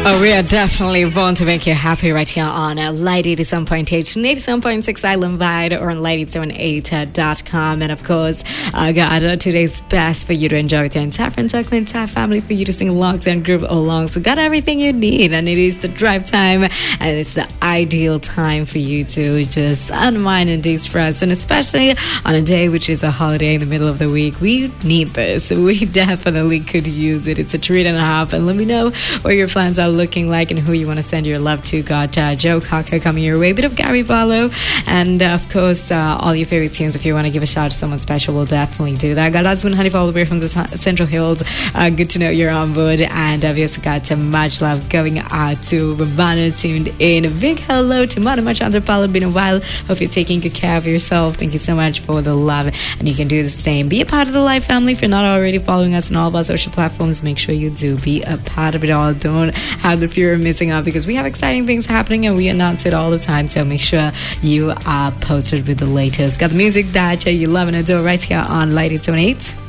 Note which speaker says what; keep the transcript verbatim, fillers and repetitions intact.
Speaker 1: Oh, we are definitely born to make you happy right here on uh, Light eighty-seven point eight and eighty-seven point six Island Wide or on light eighty-seven point eight dot com. And of course, uh, God, uh, today's best for you to enjoy with your entire friend circle, entire family, for you to sing along to and group along. So, got everything you need, and it is the drive time, and it's the ideal time for you to just unwind and de-stress. And especially on a day which is a holiday in the middle of the week, we need this. We definitely could use it. It's a treat and a half. And let me know what your plans are looking like and who you want to send your love to. Got uh, Joe Cocker coming your way, a bit of Gary Barlow, and uh, of course uh, all your favorite tunes. If you want to give a shout to someone special, we'll definitely do that. Got husband Honey all the way from the Central Hills. Uh, good to know you're on board, and uh, we also got some much love going out to Ravana tuned in. A big hello to Mother Machandra Pala. Been a while. Hope you're taking good care of yourself. Thank you so much for the love, and you can do the same. Be a part of the Life family. If you're not already following us on all of our social platforms, make sure you do. Be a part of it all. Don't have the fear of missing out, because we have exciting things happening and we announce it all the time. So make sure you are posted with the latest. Got the music that you love and adore right here on Light eighty-seven point eight.